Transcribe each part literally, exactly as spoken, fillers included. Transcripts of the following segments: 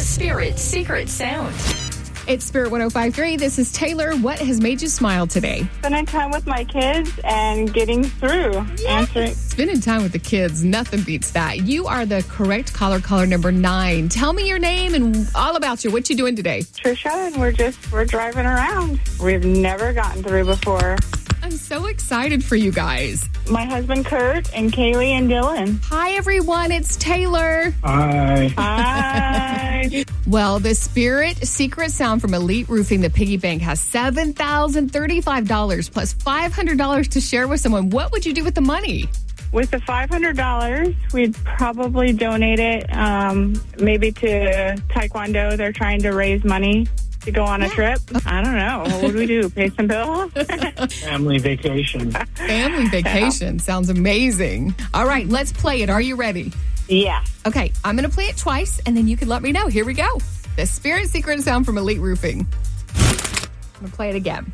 Spirit Secret Sound. It's Spirit one oh five point three. This is Taylor. What has made you smile today? Spending time with my kids and getting through. Yes. Answering. Spending time with the kids. Nothing beats that. You are the correct caller, caller number nine. Tell me your name and all about you. What you doing today? Trisha, and we're just, we're driving around. We've never gotten through before. I'm so excited for you guys. My husband, Kurt, and Kaylee and Dylan. Hi, everyone. It's Taylor. Hi. Hi. Well, the Spirit Secret Sound from Elite Roofing, the piggy bank, has seven thousand thirty-five dollars plus five hundred dollars to share with someone. What would you do with the money? With the five hundred dollars, we'd probably donate it um, maybe to Taekwondo. They're trying to raise money to go on a trip. I don't know. What would we do? Pay some bills? Family vacation. Family vacation. Sounds amazing. All right, let's play it. Are you ready? Yeah. Okay, I'm going to play it twice, and then you can let me know. Here we go. The Spirit Secret Sound from Elite Roofing. I'm going to play it again.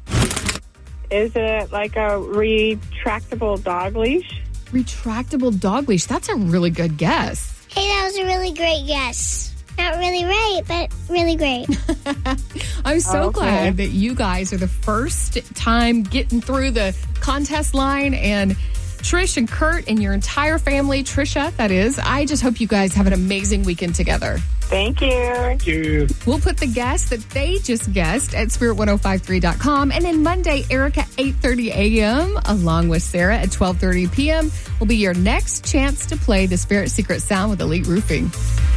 Is it like a retractable dog leash? Retractable dog leash. That's a really good guess. Hey, that was a really great guess. Not really right, but really great. I'm so Okay. glad that you guys are the first time getting through the contest line. And Trish and Kurt and your entire family, Trisha, that is, I just hope you guys have an amazing weekend together. Thank you. Thank you. We'll put the guess that they just guessed at spirit ten fifty-three dot com. And then Monday, Eric at eight thirty a.m. along with Sarah at twelve thirty p.m. will be your next chance to play the Spirit Secret Sound with Elite Roofing.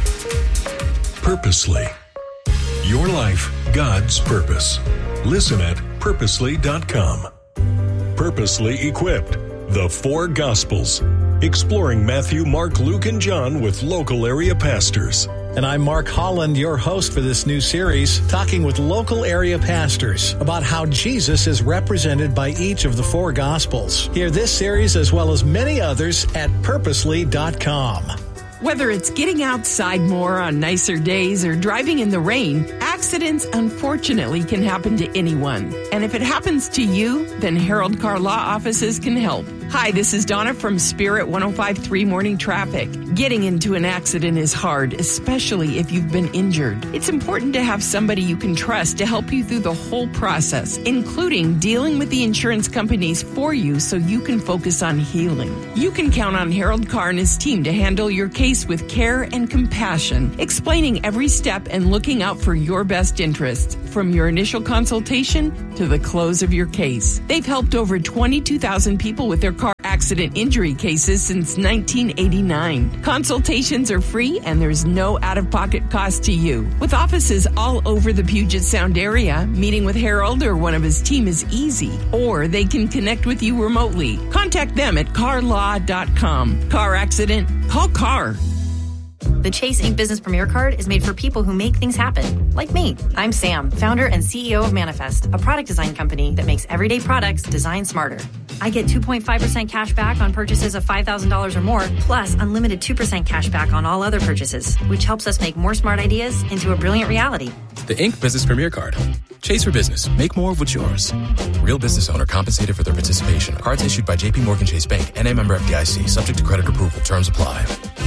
Purposely. Your life, God's purpose. Listen at purposely dot com. Purposely Equipped. The Four Gospels. Exploring Matthew, Mark, Luke, and John with local area pastors. And I'm Mark Holland, your host for this new series, talking with local area pastors about how Jesus is represented by each of the four Gospels. Hear this series as well as many others at purposely dot com. Whether it's getting outside more on nicer days or driving in the rain, accidents unfortunately can happen to anyone. And if it happens to you, then Harold Car Law Offices can help. Hi, this is Donna from Spirit one oh five point three Morning Traffic. Getting into an accident is hard, especially if you've been injured. It's important to have somebody you can trust to help you through the whole process, including dealing with the insurance companies for you so you can focus on healing. You can count on Harold Carr and his team to handle your case with care and compassion, explaining every step and looking out for your best interests, from your initial consultation to the close of your case. They've helped over twenty-two thousand people with their car accident injury cases since nineteen eighty-nine. Consultations are free and there's no out-of-pocket cost to you. With offices all over the Puget Sound area, meeting with Harold or one of his team is easy, or they can connect with you remotely. Contact them at car law dot com. Car accident? Call CAR. The Chase Incorporated. Business Premier Card is made for people who make things happen, like me. I'm Sam, founder and C E O of Manifest, a product design company that makes everyday products designed smarter. I get two point five percent cash back on purchases of five thousand dollars or more, plus unlimited two percent cash back on all other purchases, which helps us make more smart ideas into a brilliant reality. The Incorporated. Business Premier Card. Chase for business. Make more of what's yours. Real business owner compensated for their participation. Cards issued by J P Morgan Chase Bank. N A member F D I C. Subject to credit approval. Terms apply.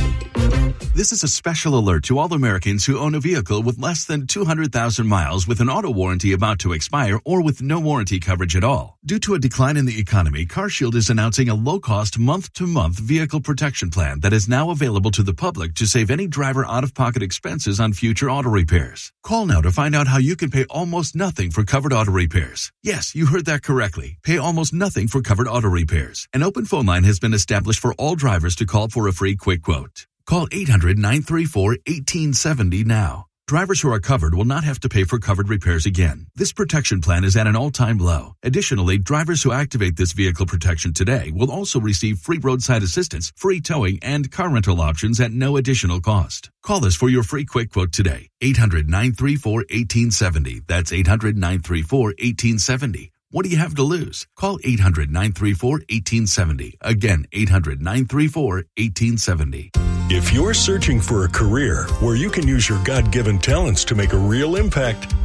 This is a special alert to all Americans who own a vehicle with less than two hundred thousand miles with an auto warranty about to expire or with no warranty coverage at all. Due to a decline in the economy, CarShield is announcing a low-cost month-to-month vehicle protection plan that is now available to the public to save any driver out-of-pocket expenses on future auto repairs. Call now to find out how you can pay almost nothing for covered auto repairs. Yes, you heard that correctly. Pay almost nothing for covered auto repairs. An open phone line has been established for all drivers to call for a free quick quote. Call eight hundred, nine three four, one eight seven zero now. Drivers who are covered will not have to pay for covered repairs again. This protection plan is at an all-time low. Additionally, drivers who activate this vehicle protection today will also receive free roadside assistance, free towing, and car rental options at no additional cost. Call us for your free quick quote today. eight hundred, nine three four, one eight seven zero. That's eight hundred, nine three four, one eight seven zero. What do you have to lose? Call eight hundred, nine three four, one eight seven zero. Again, eight hundred, nine three four, one eight seven zero. If you're searching for a career where you can use your God-given talents to make a real impact,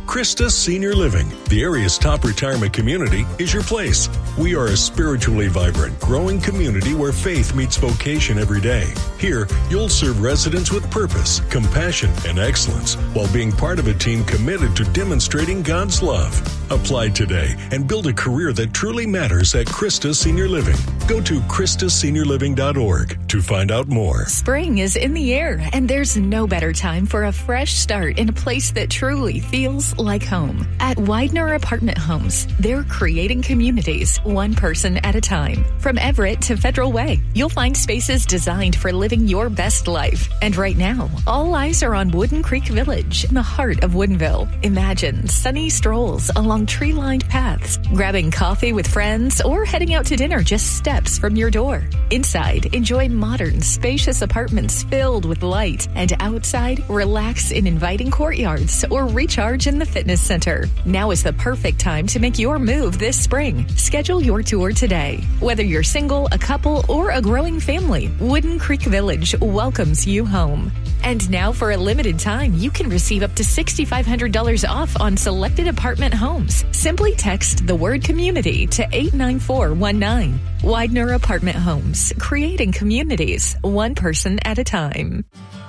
Christus Senior Living, the area's top retirement community, is your place. We are a spiritually vibrant, growing community where faith meets vocation every day. Here, you'll serve residents with purpose, compassion, and excellence while being part of a team committed to demonstrating God's love. Apply today and build a career that truly matters at Christus Senior Living. Go to Christus Senior Living dot org to find out more. Spring is in the air, and there's no better time for a fresh start in a place that truly feels like home. At Widener Apartment Homes, they're creating communities one person at a time. From Everett to Federal Way, you'll find spaces designed for living your best life. And right now, all eyes are on Wooden Creek Village in the heart of Woodinville. Imagine sunny strolls along tree-lined paths, grabbing coffee with friends, or heading out to dinner just steps from your door. Inside, enjoy modern, spacious apartments filled with light, and outside, relax in inviting courtyards or recharge in the fitness center. Now is the perfect time to make your move this spring. Schedule your tour today. Whether you're single, a couple, or a growing family, Wooden Creek Village welcomes you home. And now, for a limited time, you can receive up to six thousand five hundred dollars off on selected apartment homes. Simply text the word community to eight nine four one nine. Widener Apartment Homes, creating communities, one person at a time.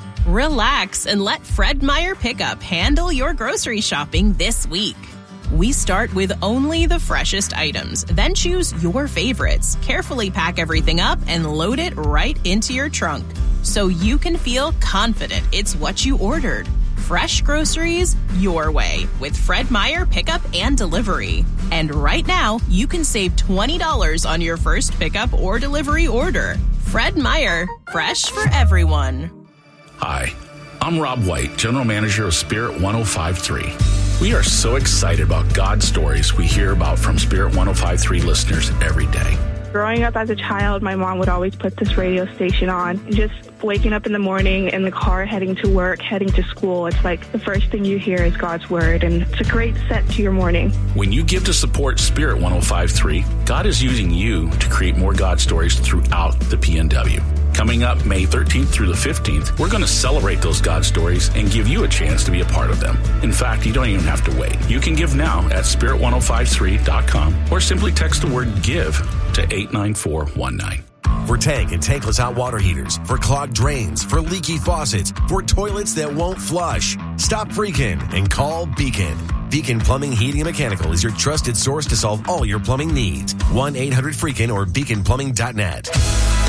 Relax and let Fred Meyer Pickup handle your grocery shopping this week. We start with only the freshest items, then choose your favorites, carefully pack everything up, and load it right into your trunk so you can feel confident it's what you ordered. Fresh groceries your way with Fred Meyer Pickup and Delivery. And right now, you can save twenty dollars on your first pickup or delivery order. Fred Meyer, fresh for everyone. Hi, I'm Rob White, General Manager of Spirit one oh five point three. We are so excited about God's stories we hear about from Spirit one oh five point three listeners every day. Growing up as a child, my mom would always put this radio station on. Just waking up in the morning in the car, heading to work, heading to school, it's like the first thing you hear is God's Word, and it's a great set to your morning. When you give to support Spirit one oh five point three, God is using you to create more God stories throughout the P N W. Coming up May thirteenth through the fifteenth, we're going to celebrate those God stories and give you a chance to be a part of them. In fact, you don't even have to wait. You can give now at spirit one oh five three dot com or simply text the word GIVE to eight nine four one nine. For tank and tankless hot water heaters, for clogged drains, for leaky faucets, for toilets that won't flush, stop freaking and call Beacon. Beacon Plumbing, Heating, and Mechanical is your trusted source to solve all your plumbing needs. one eight hundred freakin or beacon plumbing dot net.